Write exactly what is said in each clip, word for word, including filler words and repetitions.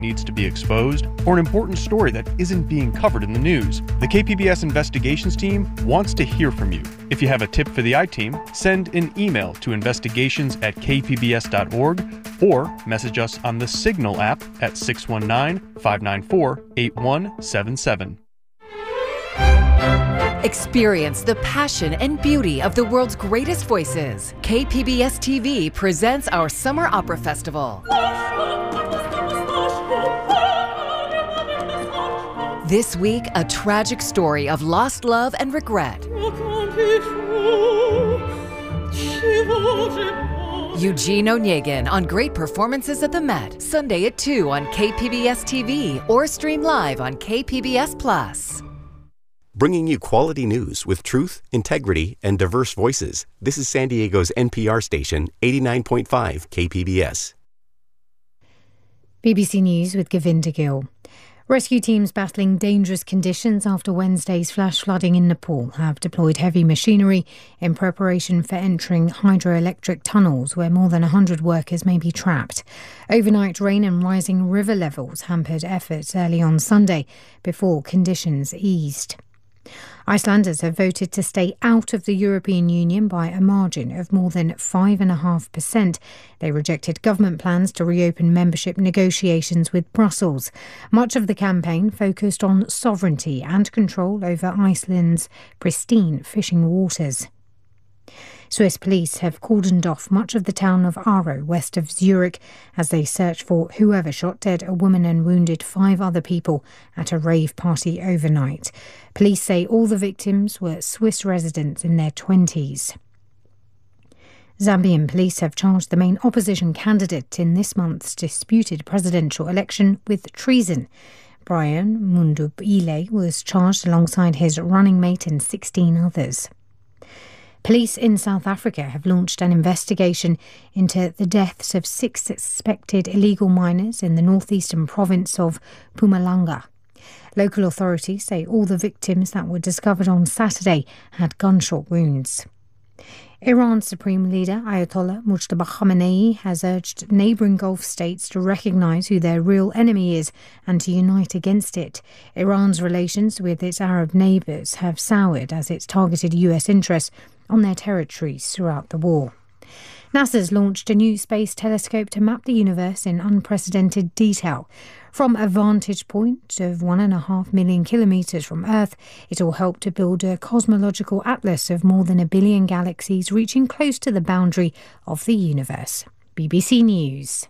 needs to be exposed, or an important story that isn't being covered in the news. The K P B S Investigations team wants to hear from you. If you have a tip for the I-Team, send an email to investigations at k p b s dot org or message us on the Signal app at six one nine, five nine four, eight one seven seven. Experience the passion and beauty of the world's greatest voices. K P B S T V presents our Summer Opera Festival. This week, a tragic story of lost love and regret. Eugene Onegin on Great Performances at the Met, Sunday at two on K P B S T V or stream live on K P B S Plus. Bringing you quality news with truth, integrity, and diverse voices. This is San Diego's N P R station, eighty-nine point five K P B S. B B C News with Govinda Gill. Rescue teams battling dangerous conditions after Wednesday's flash flooding in Nepal have deployed heavy machinery in preparation for entering hydroelectric tunnels where more than one hundred workers may be trapped. Overnight rain and rising river levels hampered efforts early on Sunday before conditions eased. Icelanders have voted to stay out of the European Union by a margin of more than five point five percent. They rejected government plans to reopen membership negotiations with Brussels. Much of the campaign focused on sovereignty and control over Iceland's pristine fishing waters. Swiss police have cordoned off much of the town of Aarau, west of Zurich, as they search for whoever shot dead a woman and wounded five other people at a rave party overnight. Police say all the victims were Swiss residents in their twenties. Zambian police have charged the main opposition candidate in this month's disputed presidential election with treason. Brian Mundubile was charged alongside his running mate and sixteen others. Police in South Africa have launched an investigation into the deaths of six suspected illegal miners in the northeastern province of Mpumalanga. Local authorities say all the victims that were discovered on Saturday had gunshot wounds. Iran's Supreme Leader Ayatollah Mujtaba Khamenei has urged neighbouring Gulf states to recognise who their real enemy is and to unite against it. Iran's relations with its Arab neighbours have soured as it's targeted U S interests on their territories throughout the war. NASA's launched a new space telescope to map the universe in unprecedented detail. From a vantage point of one and a half million kilometres from Earth, it will help to build a cosmological atlas of more than a billion galaxies reaching close to the boundary of the universe. B B C News.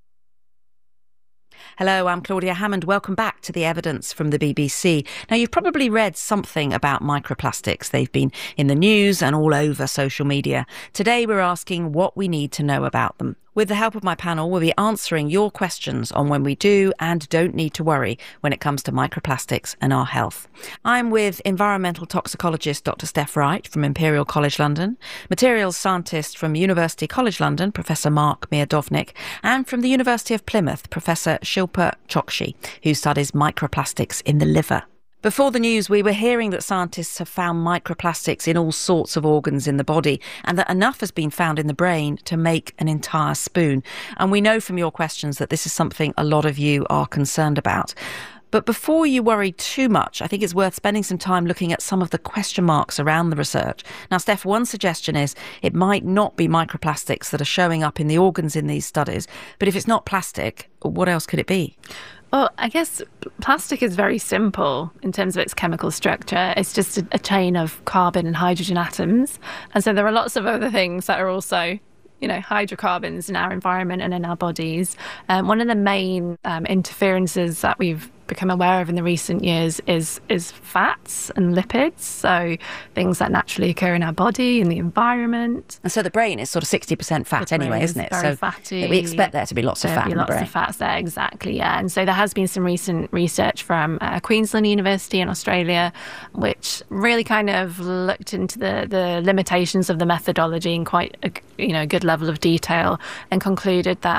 Hello, I'm Claudia Hammond. Welcome back to The Evidence from the B B C. Now, you've probably read something about microplastics. They've been in the news and all over social media. Today, we're asking what we need to know about them. With the help of my panel, we'll be answering your questions on when we do and don't need to worry when it comes to microplastics and our health. I'm with environmental toxicologist Doctor Steph Wright from Imperial College London, materials scientist from University College London, Professor Mark Miodownik, and from the University of Plymouth, Professor Shilpa Chokshi, who studies microplastics in the liver. Before the news, we were hearing that scientists have found microplastics in all sorts of organs in the body and that enough has been found in the brain to make an entire spoon. And we know from your questions that this is something a lot of you are concerned about. But before you worry too much, I think it's worth spending some time looking at some of the question marks around the research. Now, Steph, one suggestion is it might not be microplastics that are showing up in the organs in these studies. But if it's not plastic, what else could it be? Well, I guess plastic is very simple in terms of its chemical structure. It's just a, a chain of carbon and hydrogen atoms. And so there are lots of other things that are also, you know, hydrocarbons in our environment and in our bodies. Um, one of the main um, interferences that we've become aware of in the recent years is is fats and lipids, so things that naturally occur in our body, in the environment. And so the brain is sort of sixty percent fat anyway, isn't it? Very so fatty. We expect there to be lots of fat in the brain. Lots of fats there, exactly, yeah. And so there has been some recent research from uh, Queensland University in Australia, which really kind of looked into the, the limitations of the methodology in quite a, you know, good level of detail and concluded that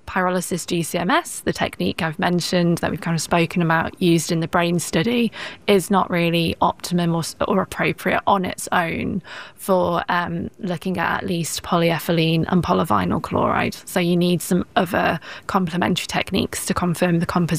pyrolysis G C M S, the technique I've mentioned that we've kind of spoken about, used in the brain study, is not really optimum or, or appropriate on its own for um, looking at at least polyethylene and polyvinyl chloride. So you need some other complementary techniques to confirm the composition